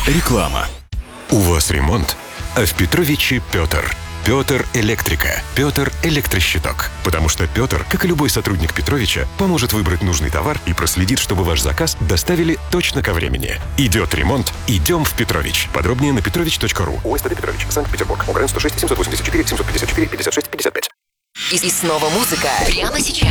Реклама. У вас ремонт, а в Петровиче Петр. Петр Электрика. Петр Электрощиток. Потому что Петр, как и любой сотрудник Петровича, поможет выбрать нужный товар и проследит, чтобы ваш заказ доставили точно ко времени. Идет ремонт, идем в Петрович. Подробнее на petrovich.ru. ОСТД Петрович, Санкт-Петербург. ОГРН 106 784 754 56 55. И снова музыка. Прямо сейчас.